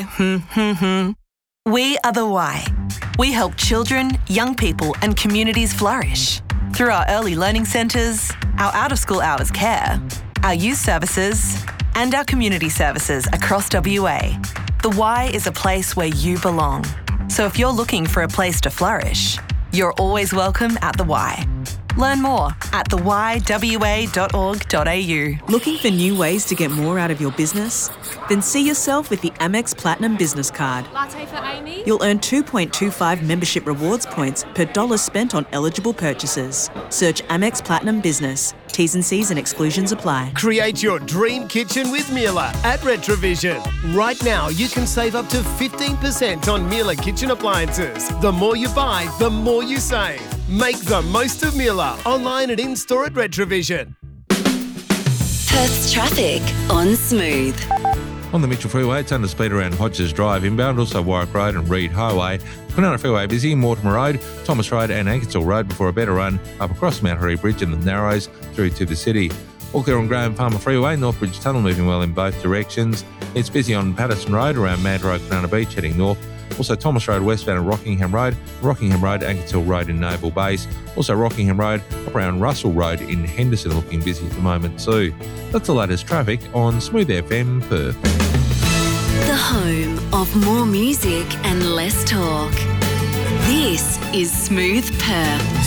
We are the Why. We help children, young people and communities flourish through our early learning centres, our out-of-school hours care, our youth services and our community services across WA. The Y is a place where you belong. So if you're looking for a place to flourish, you're always welcome at the Y. Learn more at thewywa.org.au. Looking for new ways to get more out of your business? Then see yourself with the Amex Platinum Business Card. Latte for Amy? You'll earn 2.25 membership rewards points per dollar spent on eligible purchases. Search Amex Platinum Business. T's and C's and exclusions apply. Create your dream kitchen with Miele at Retrovision. Right now, you can save up to 15% on Miele kitchen appliances. The more you buy, the more you save. Make the most of Miele. Online and in-store at Retrovision. Perth's traffic on Smooth. On the Mitchell Freeway, it's under speed around Hodges Drive inbound, also Warwick Road and Reid Highway. Kwinana Freeway busy, Mortimer Road, Thomas Road and Ankersall Road before a better run up across Mount Hurry Bridge and the Narrows through to the city. All clear on Graham Farmer Freeway, Northbridge Tunnel moving well in both directions. It's busy on Patterson Road around Mad Road, Kwinana Beach heading north. Also Thomas Road westbound and Rockingham Road, Ankersall Road in Naval Base. Also Rockingham Road up around Russell Road in Henderson looking busy at the moment too. That's the latest traffic on Smooth FM Perth. The home of more music and less talk. This is Smooth Perth.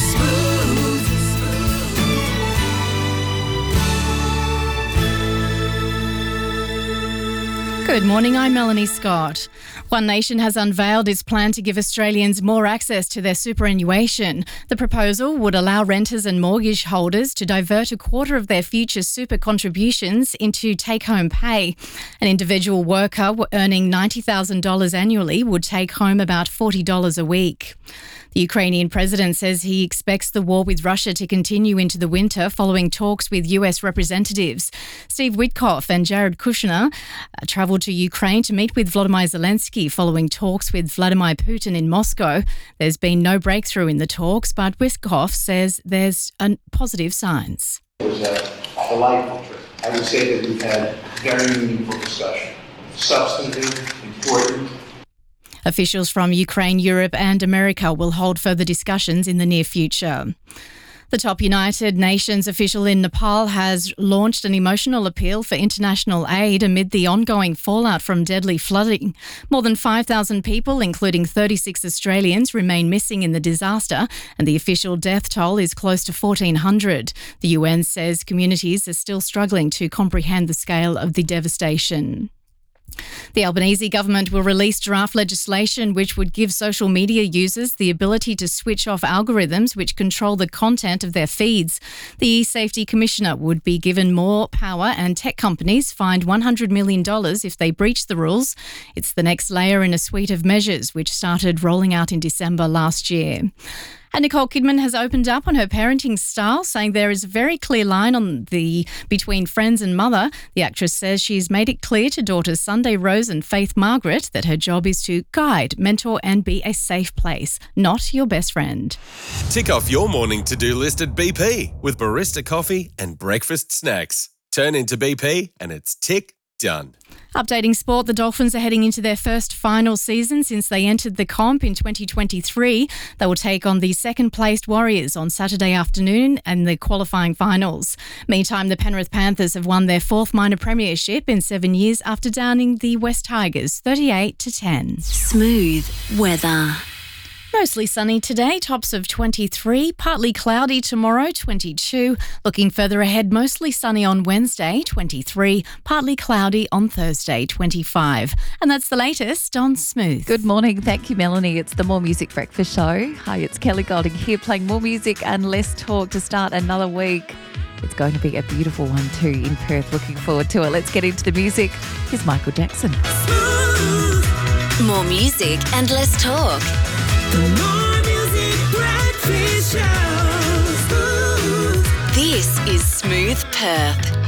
Good morning, I'm Melanie Scott. One Nation has unveiled its plan to give Australians more access to their superannuation. The proposal would allow renters and mortgage holders to divert a quarter of their future super contributions into take-home pay. An individual worker earning $90,000 annually would take home about $40 a week. The Ukrainian president says he expects the war with Russia to continue into the winter following talks with US representatives. Steve Witkoff and Jared Kushner travelled to Ukraine to meet with Volodymyr Zelensky following talks with Vladimir Putin in Moscow. There's been no breakthrough in the talks, but Witkoff says there's positive signs. It was a delightful trip. I would say that we've had very meaningful discussion. Substantive, important. Officials from Ukraine, Europe and America will hold further discussions in the near future. The top United Nations official in Nepal has launched an emotional appeal for international aid amid the ongoing fallout from deadly flooding. More than 5,000 people, including 36 Australians, remain missing in the disaster, and the official death toll is close to 1,400. The UN says communities are still struggling to comprehend the scale of the devastation. The Albanese government will release draft legislation which would give social media users the ability to switch off algorithms which control the content of their feeds. The e-Safety Commissioner would be given more power and tech companies fined $100 million if they breach the rules. It's the next layer in a suite of measures which started rolling out in December last year. And Nicole Kidman has opened up on her parenting style, saying there is a very clear line between friends and mother. The actress says she's made it clear to daughters Sunday Rose and Faith Margaret that her job is to guide, mentor and be a safe place, not your best friend. Tick off your morning to-do list at BP with barista coffee and breakfast snacks. Turn into BP and it's tick done. Updating sport, the Dolphins are heading into their first final season since they entered the comp in 2023. They will take on the second-placed Warriors on Saturday afternoon in the qualifying finals. Meantime, the Penrith Panthers have won their fourth minor premiership in 7 years after downing the West Tigers 38-10. Smooth weather. Mostly sunny today, tops of 23, partly cloudy tomorrow, 22. Looking further ahead, mostly sunny on Wednesday, 23, partly cloudy on Thursday, 25. And that's the latest on Smooth. Good morning. Thank you, Melanie. It's the More Music Breakfast Show. Hi, it's Kelly Golding here playing more music and less talk to start another week. It's going to be a beautiful one too in Perth. Looking forward to it. Let's get into the music. Here's Michael Jackson. More music and less talk. The More Music Breakfast Show. This is Smooth Perth.